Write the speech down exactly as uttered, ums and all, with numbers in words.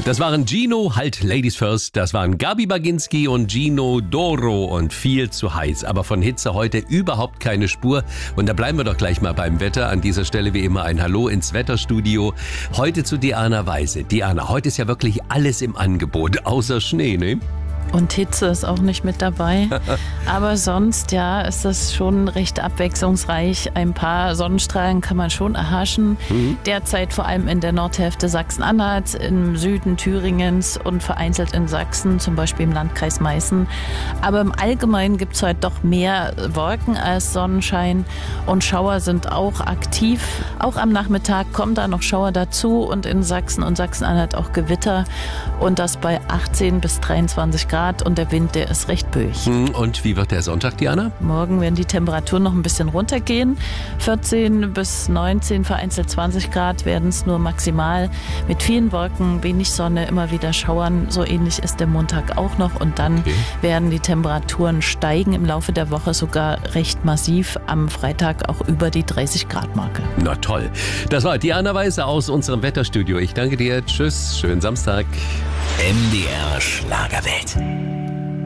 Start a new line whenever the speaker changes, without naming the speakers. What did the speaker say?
Das waren Gino, halt Ladies First, das waren Gabi Baginski und Gino Doro und viel zu heiß. Aber von Hitze heute überhaupt keine Spur. Und da bleiben wir doch gleich mal beim Wetter. An dieser Stelle wie immer ein Hallo ins Wetterstudio. Heute zu Diana Weise. Diana, heute ist ja wirklich alles im Angebot, außer Schnee, ne?
Und Hitze ist auch nicht mit dabei. Aber sonst, ja, ist das schon recht abwechslungsreich. Ein paar Sonnenstrahlen kann man schon erhaschen. Mhm. Derzeit vor allem in der Nordhälfte Sachsen-Anhalt, im Süden Thüringens und vereinzelt in Sachsen, zum Beispiel im Landkreis Meißen. Aber im Allgemeinen gibt es heute doch mehr Wolken als Sonnenschein. Und Schauer sind auch aktiv. Auch am Nachmittag kommen da noch Schauer dazu und in Sachsen und Sachsen-Anhalt auch Gewitter. Und das bei achtzehn bis dreiundzwanzig Grad. Und der Wind, der ist recht böig.
Und wie wird der Sonntag, Diana?
Morgen werden die Temperaturen noch ein bisschen runtergehen. vierzehn bis neunzehn, vereinzelt zwanzig Grad werden es nur maximal. Mit vielen Wolken, wenig Sonne, immer wieder Schauern. So ähnlich ist der Montag auch noch. Und dann okay. werden die Temperaturen steigen im Laufe der Woche sogar recht massiv. Am Freitag auch über die dreißig Grad Marke.
Na toll. Das war Diana Weise aus unserem Wetterstudio. Ich danke dir. Tschüss. Schönen Samstag.
M D R Schlagerwelt.